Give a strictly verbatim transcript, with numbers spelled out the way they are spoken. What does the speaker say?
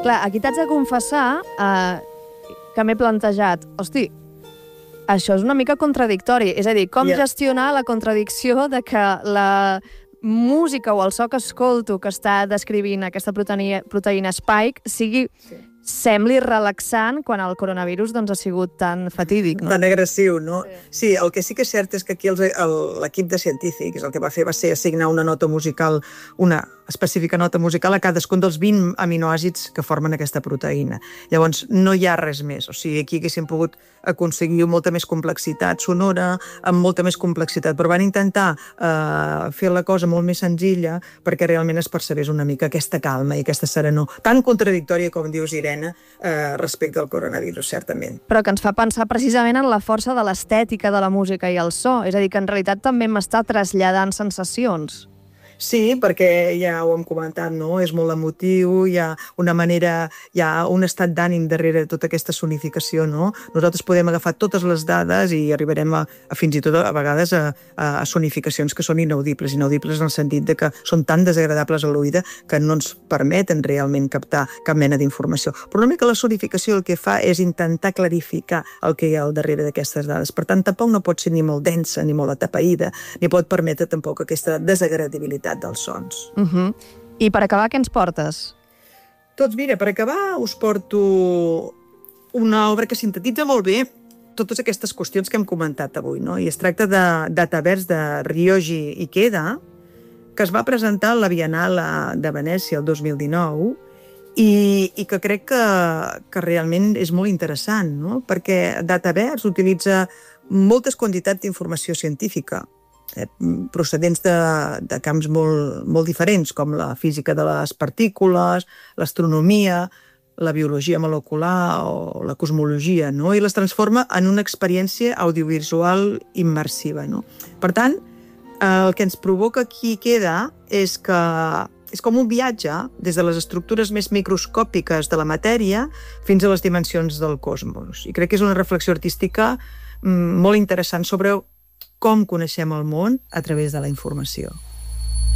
Clar, aquí t'haig de confessar eh, que m'he plantejat, hosti, això és una mica contradictori. És a dir, com Yeah. gestionar la contradicció de que la música o el so que escolto que està descrivint aquesta proteïna, proteïna Spike sigui, Sí. sembli relaxant quan el coronavirus doncs, ha sigut tan fatídic, no? Tan agressiu, no? Sí. Sí, el que sí que és cert és que aquí els- el- l'equip de científics el que va fer va ser assignar una nota musical, una específica nota musical a cadascun dels vint aminoàcids que formen aquesta proteïna. Llavors, no hi ha res més. O sigui, aquí haguéssim pogut aconseguir molta més complexitat sonora, amb molta més complexitat, però van intentar eh, fer la cosa molt més senzilla perquè realment es percebés una mica aquesta calma i aquesta serenor, tan contradictòria com dius, Irene, eh, respecte al coronavirus, certament. Però que ens fa pensar precisament en la força de l'estètica de la música i el so. És a dir, que en realitat també m'està traslladant sensacions. Sí, perquè ja ho hem comentat, no? És molt emotiu, hi ha una manera, hi ha un estat d'ànim darrere de tota aquesta sonificació, no? Nosaltres podem agafar totes les dades i arribarem a, a fins i tot a vegades a, a, a sonificacions que són inaudibles, inaudibles en el sentit de que són tan desagradables a l'oïda que no ens permeten realment captar cap mena d'informació. Però una mica la sonificació el que fa és intentar clarificar el que hi ha al darrere d'aquestes dades. Per tant, tampoc no pot ser ni molt densa ni molt atapeïda, ni pot permetre tampoc aquesta desagradabilitat dels sons. Uh-huh. I per acabar, què ens portes? Doncs mira, per acabar us porto una obra que sintetitza molt bé totes aquestes qüestions que hem comentat avui, no? I es tracta de Dataverse de Ryoji Ikeda, que es va presentar a la Biennal de Venècia el dos mil dinou i, i que crec que, que realment és molt interessant, no? Perquè Dataverse utilitza moltes quantitats d'informació científica eh, procedents de, de camps molt, molt diferents, com la física de les partícules, l'astronomia, la biologia molecular o la cosmologia, no? I les transforma en una experiència audiovisual immersiva, no? Per tant, el que ens provoca aquí queda és que és com un viatge des de les estructures més microscòpiques de la matèria fins a les dimensions del cosmos. I crec que és una reflexió artística molt interessant sobre com coneixem el món a través de la informació.